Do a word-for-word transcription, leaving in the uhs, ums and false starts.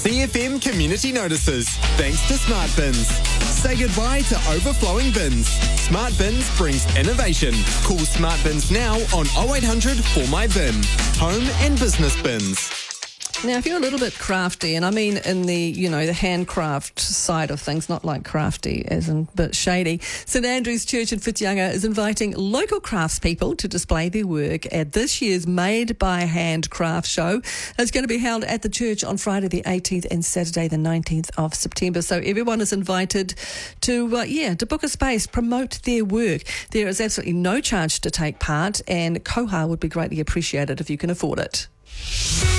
B F M Community Notices, thanks to Smart Bins. Say goodbye to overflowing bins. Smart Bins brings innovation. Call Smart Bins now on oh eight hundred four my bin. Home and business bins. Now, if you're a little bit crafty, and I mean in the, you know, the handcraft side of things, not like crafty as in a bit shady, St Andrew's Church in Whitianga is inviting local craftspeople to display their work at this year's Made by Hand craft show. It's going to be held at the church on Friday the eighteenth and Saturday the nineteenth of September. So everyone is invited to, uh, yeah, to book a space, promote their work. There is absolutely no charge to take part, and koha would be greatly appreciated if you can afford it.